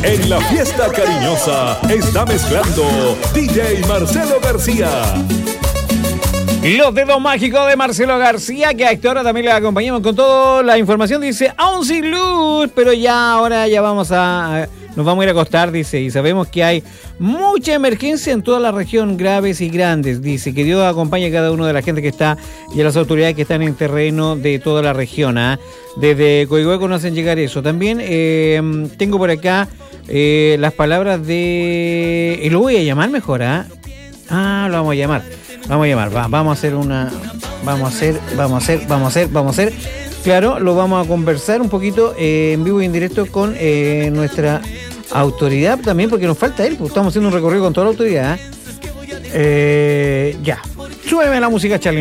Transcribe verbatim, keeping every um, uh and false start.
En la fiesta cariñosa está mezclando D J Marcelo García. Los dedos mágicos de Marcelo García, que a esta hora también le acompañamos con toda la información. Dice, aún sin luz, pero ya ahora ya vamos a... Nos vamos a ir a acostar, dice, y sabemos que hay mucha emergencia en toda la región, graves y grandes. Dice que Dios acompañe a cada uno de la gente que está y a las autoridades que están en terreno de toda la región. ¿eh? Desde Coihueco nos hacen llegar eso. También eh, tengo por acá eh, las palabras de... Y lo voy a llamar mejor, ¿ah? ¿eh? Ah, lo vamos a llamar. Vamos a llamar, va, vamos a hacer una... Vamos a hacer, vamos a hacer, vamos a hacer, vamos a hacer... Claro, lo vamos a conversar un poquito eh, en vivo y en directo con eh, nuestra autoridad también, porque nos falta él, pues estamos haciendo un recorrido con toda la autoridad. ¿eh? Eh, ya, súbeme la música, Charly.